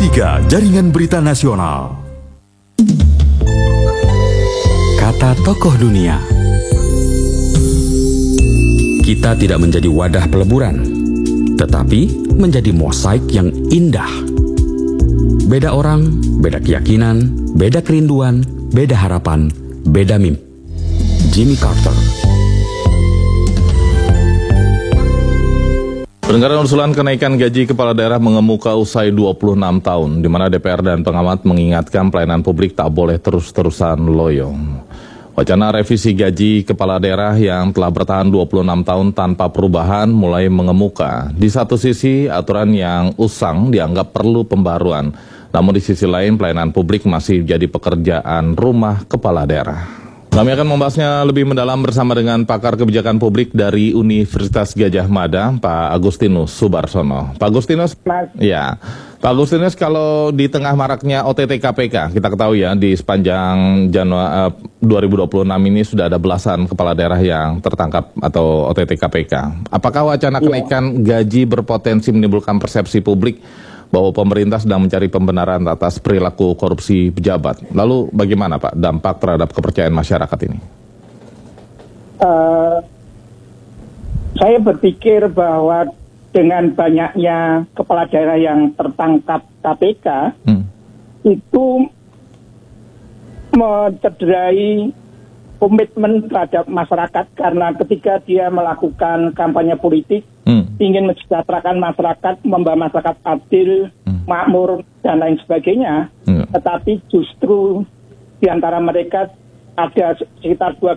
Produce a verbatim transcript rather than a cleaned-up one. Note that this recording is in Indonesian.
tiga Jaringan Berita Nasional. Kata tokoh dunia. Kita tidak menjadi wadah peleburan, tetapi menjadi mosaik yang indah. Beda orang, beda keyakinan, beda kerinduan, beda harapan, beda mimpi. Jimmy Carter. Pendengar, usulan kenaikan gaji kepala daerah mengemuka usai dua puluh enam tahun, di mana D P R dan pengamat mengingatkan pelayanan publik tak boleh terus-terusan loyo. Wacana revisi gaji kepala daerah yang telah bertahan dua puluh enam tahun tanpa perubahan mulai mengemuka. Di satu sisi, aturan yang usang dianggap perlu pembaruan. Namun di sisi lain, pelayanan publik masih jadi pekerjaan rumah kepala daerah. Kami akan membahasnya lebih mendalam bersama dengan pakar kebijakan publik dari Universitas Gadjah Mada, Pak Agustinus Subarsono. Pak Agustinus, ya, Pak Agustinus, kalau di tengah maraknya O T T K P K, kita ketahui ya, di sepanjang Januari uh, dua ribu dua puluh enam ini sudah ada belasan kepala daerah yang tertangkap atau O T T K P K. Apakah wacana kenaikan gaji berpotensi menimbulkan persepsi publik bahwa pemerintah sedang mencari pembenaran atas perilaku korupsi pejabat? Lalu bagaimana Pak dampak terhadap kepercayaan masyarakat ini? Uh, saya berpikir bahwa dengan banyaknya kepala daerah yang tertangkap K P K, hmm. itu mencederai komitmen terhadap masyarakat, karena ketika dia melakukan kampanye politik, hmm. ingin mensejahterakan masyarakat, membawa masyarakat adil, hmm. makmur, dan lain sebagainya, hmm. tetapi justru di antara mereka ada sekitar dua